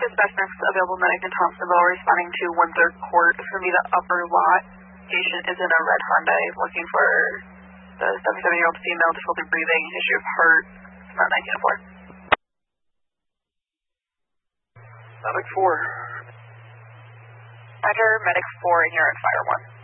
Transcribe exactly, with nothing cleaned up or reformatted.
Dispatch next available medic in Thompsonville responding to Windsor Court. It's going to be the upper lot. Patient is in a red Hyundai looking for the seventy-seven-year-old female, difficulty breathing, history of heart, about nineteen oh four. Medic four. Roger, Medic four, and you're at Fire one.